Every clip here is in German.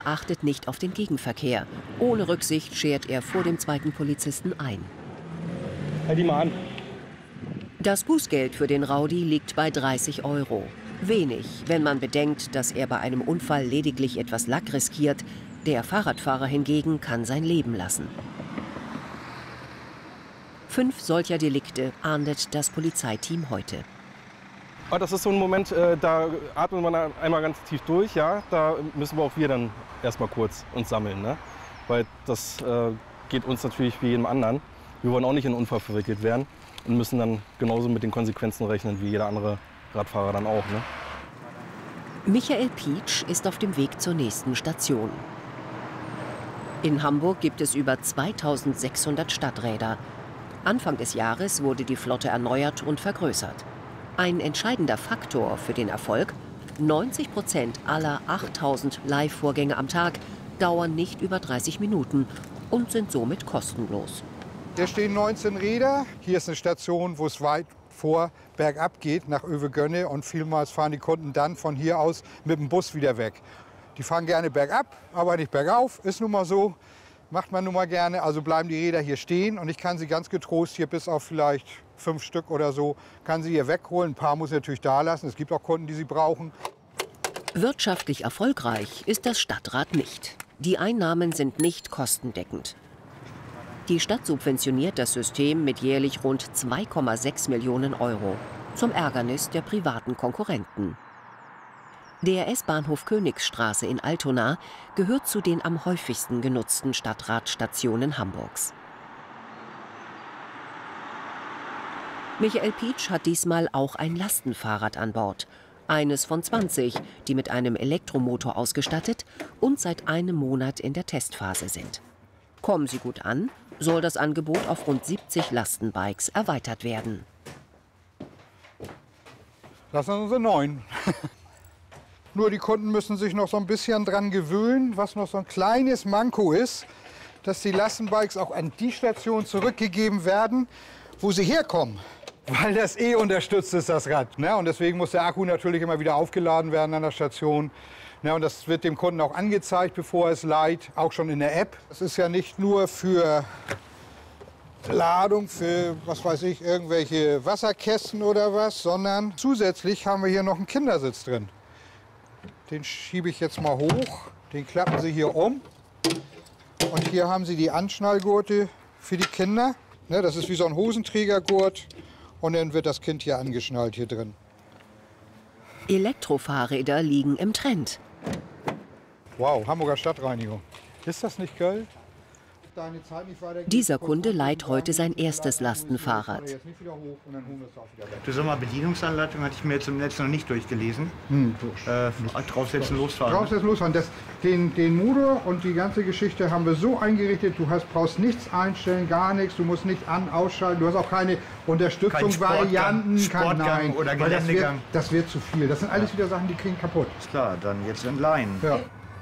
achtet nicht auf den Gegenverkehr. Ohne Rücksicht schert er vor dem zweiten Polizisten ein. Halt die mal an. Das Bußgeld für den Rowdy liegt bei 30 €. Wenig, wenn man bedenkt, dass er bei einem Unfall lediglich etwas Lack riskiert. Der Fahrradfahrer hingegen kann sein Leben lassen. 5 solcher Delikte ahndet das Polizeiteam heute. Das ist so ein Moment, da atmet man einmal ganz tief durch. Ja? Da müssen wir auch wir dann erstmal kurz uns sammeln. Ne? Weil das geht uns natürlich wie jedem anderen. Wir wollen auch nicht in einen Unfall verwickelt werden und müssen dann genauso mit den Konsequenzen rechnen wie jeder andere Radfahrer dann auch. Ne? Michael Pietsch ist auf dem Weg zur nächsten Station. In Hamburg gibt es über 2600 Stadträder. Anfang des Jahres wurde die Flotte erneuert und vergrößert. Ein entscheidender Faktor für den Erfolg: 90% aller 8000 Live-Vorgänge am Tag dauern nicht über 30 Minuten und sind somit kostenlos. Hier stehen 19 Räder. Hier ist eine Station, wo es weit vor bergab geht, nach Öve-Gönne. Und vielmals fahren die Kunden dann von hier aus mit dem Bus wieder weg. Die fahren gerne bergab, aber nicht bergauf. Ist nun mal so. Macht man nun mal gerne. Also bleiben die Räder hier stehen. Und ich kann sie ganz getrost hier bis auf vielleicht 5 Stück oder so, kann sie hier wegholen. Ein paar muss ich natürlich da lassen. Es gibt auch Kunden, die sie brauchen. Wirtschaftlich erfolgreich ist das Stadtrad nicht. Die Einnahmen sind nicht kostendeckend. Die Stadt subventioniert das System mit jährlich rund 2,6 Millionen €. Zum Ärgernis der privaten Konkurrenten. Der S-Bahnhof Königsstraße in Altona gehört zu den am häufigsten genutzten Stadtradstationen Hamburgs. Michael Pietsch hat diesmal auch ein Lastenfahrrad an Bord. Eines von 20, die mit einem Elektromotor ausgestattet und seit einem Monat in der Testphase sind. Kommen sie gut an, soll das Angebot auf rund 70 Lastenbikes erweitert werden. Das sind unsere 9. Nur die Kunden müssen sich noch so ein bisschen dran gewöhnen, was noch so ein kleines Manko ist, dass die Lastenbikes auch an die Station zurückgegeben werden, wo sie herkommen. Weil das unterstützt ist, das Rad. Ne? Und deswegen muss der Akku natürlich immer wieder aufgeladen werden an der Station. Ne? Und das wird dem Kunden auch angezeigt, bevor er es leiht, auch schon in der App. Das ist ja nicht nur für Ladung, für, was weiß ich, irgendwelche Wasserkästen oder was, sondern zusätzlich haben wir hier noch einen Kindersitz drin. Den schiebe ich jetzt mal hoch, den klappen Sie hier um. Und hier haben Sie die Anschnallgurte für die Kinder. Ne? Das ist wie so ein Hosenträgergurt. Und dann wird das Kind hier angeschnallt hier drin. Elektrofahrräder liegen im Trend. Wow, Hamburger Stadtreinigung. Ist das nicht geil? Dieser Kunde leiht heute sein erstes Lastenfahrrad. Die Sommerbedienungsanleitung hatte ich mir jetzt im Netz noch nicht durchgelesen. Draufsetzen, losfahren. Draufsetzen, losfahren. Den Motor und die ganze Geschichte haben wir so eingerichtet, du brauchst nichts einstellen, gar nichts, du musst nicht ausschalten, du hast auch keine Unterstützungsvarianten. Sportgang oder Geländegang. Das wird zu viel. Das sind alles wieder Sachen, die kriegen kaputt. Ist klar, dann jetzt entleihen. Ja.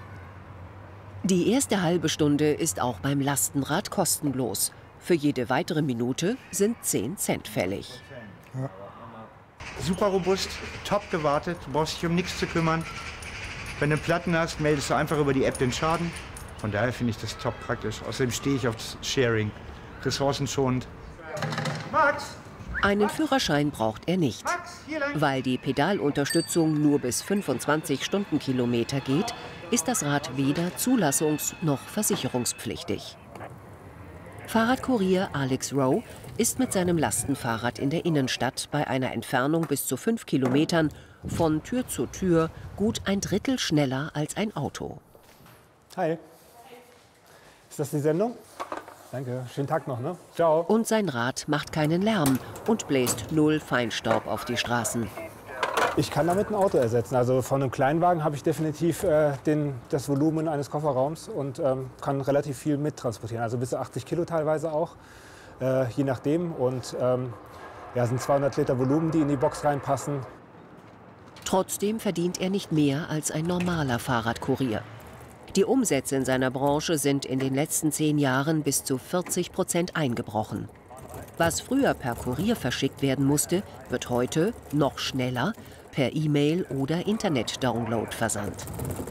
Die erste halbe Stunde ist auch beim Lastenrad kostenlos. Für jede weitere Minute sind 10 Cent fällig. Ja. Super robust, top gewartet, du brauchst dich um nichts zu kümmern. Wenn du Platten hast, meldest du einfach über die App den Schaden. Von daher finde ich das top praktisch. Außerdem stehe ich auf das Sharing, ressourcenschonend. Max! Einen Führerschein braucht er nicht. Weil die Pedalunterstützung nur bis 25 Stundenkilometer geht, ist das Rad weder zulassungs- noch versicherungspflichtig. Fahrradkurier Alex Rowe ist mit seinem Lastenfahrrad in der Innenstadt bei einer Entfernung bis zu 5 Kilometern von Tür zu Tür gut ein Drittel schneller als ein Auto. Hi. Ist das die Sendung? Danke, schönen Tag noch, ne? Ciao. Und sein Rad macht keinen Lärm und bläst 0 Feinstaub auf die Straßen. Ich kann damit ein Auto ersetzen. Also von einem Kleinwagen habe ich definitiv das Volumen eines Kofferraums und kann relativ viel mittransportieren. Also bis zu 80 Kilo teilweise auch, je nachdem. Und ja, sind 200 Liter Volumen, die in die Box reinpassen. Trotzdem verdient er nicht mehr als ein normaler Fahrradkurier. Die Umsätze in seiner Branche sind in den letzten 10 Jahren bis zu 40% eingebrochen. Was früher per Kurier verschickt werden musste, wird heute noch schneller per E-Mail oder Internet-Download versandt.